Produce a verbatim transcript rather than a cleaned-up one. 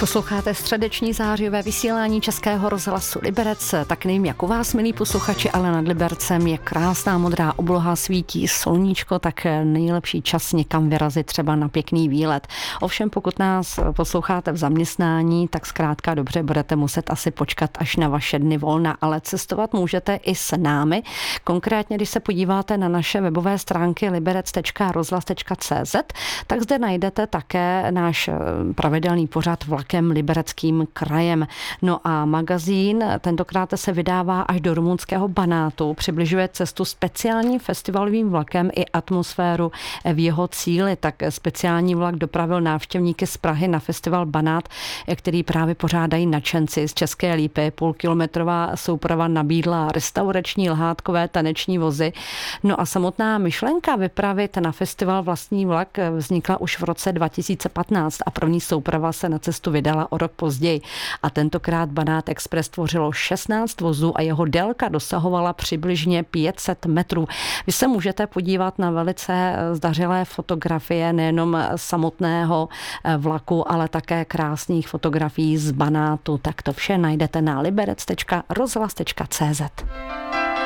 Posloucháte středeční zářivé vysílání Českého rozhlasu Liberec. Tak nevím, jak u vás, milí posluchači, ale nad Libercem je krásná modrá obloha, svítí sluníčko, tak nejlepší čas někam vyrazit, třeba na pěkný výlet. Ovšem, pokud nás posloucháte v zaměstnání, tak zkrátka dobře budete muset asi počkat až na vaše dny volna, ale cestovat můžete i s námi. Konkrétně, když se podíváte na naše webové stránky liberec tečka rozhlas tečka cé zet, tak zde najdete také náš pravidelný pořad Vlakem Libereckým krajem. No a magazín tentokrát se vydává až do rumunského Banátu, přibližuje cestu speciálním festivalovým vlakem i atmosféru v jeho cíli. Tak speciální vlak dopravil návštěvníky z Prahy na festival Banát, který právě pořádají nadšenci z České Lípy. Půlkilometrová souprava nabídla restaurační, lhátkové, taneční vozy. No a samotná myšlenka vypravit na festival vlastní vlak vznikla už v roce dva tisíce patnáct a první souprava se na cestu vydala o rok později. A tentokrát Banát Express tvořilo šestnáct vozů a jeho délka dosahovala přibližně pět set metrů. Vy se můžete podívat na velice zdařilé fotografie nejenom samotného vlaku, ale také krásných fotografií z Banátu. Tak to vše najdete na liberec tečka rozhlas tečka cé zet.